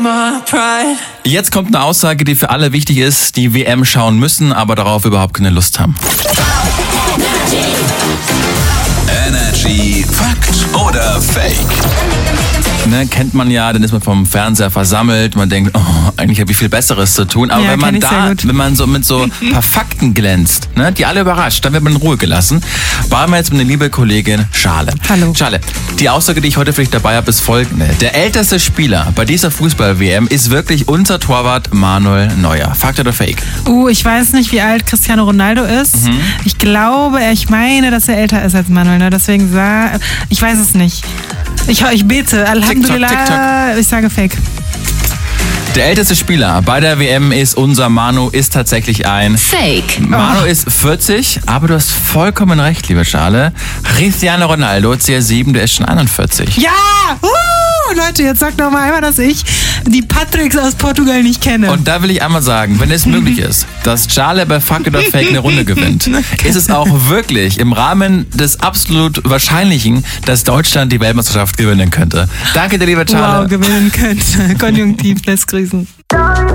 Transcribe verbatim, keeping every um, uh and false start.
Jetzt kommt eine Aussage, die für alle wichtig ist, die W M schauen müssen, aber darauf überhaupt keine Lust haben. Energy Fakt oder Fake? Ne, kennt man ja, dann ist man vom Fernseher versammelt, man denkt, oh, eigentlich habe ich viel Besseres zu tun. Aber Ja, wenn man kenn ich da, sehr gut. wenn man so mit so ein paar Fakten glänzt, ne, die alle überrascht, dann wird man in Ruhe gelassen. Waren wir jetzt mit einer liebe Kollegin Schale. Hallo. Schale, die Aussage, die ich heute für dich dabei habe, ist folgende. Der älteste Spieler bei dieser Fußball-W M ist wirklich unser Torwart Manuel Neuer. Fakt oder Fake? Uh, ich weiß nicht, wie alt Cristiano Ronaldo ist. Mhm. Ich glaube, ich meine, dass er älter ist als Manuel. Ne? Deswegen sah, ich weiß es nicht. Ich, ich bete. Alhamdulillah. TikTok. Ich sage Fake. Der älteste Spieler bei der W M ist unser Manu, ist tatsächlich ein Fake. Manu ist vierzig, aber du hast vollkommen recht, liebe Schale. Cristiano Ronaldo, C R sieben, der ist schon einundvierzig. Ja! Uh, Leute, jetzt sagt noch mal einmal, dass ich die Patricks aus Portugal nicht kenne. Und da will ich einmal sagen, wenn es möglich ist, dass Schale bei Fakt oder Fake eine Runde gewinnt, ist es auch wirklich im Rahmen des absolut Wahrscheinlichen, dass Deutschland die Weltmeisterschaft gewinnen könnte. Danke dir, liebe Schale. Wow, gewinnen könnte. Konjunktiv lässt grüßen.